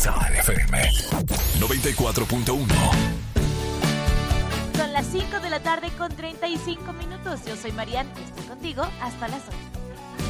Star FM 94.1. Son las 5 de la tarde con 35 minutos. Yo soy Marian y estoy contigo hasta las 8.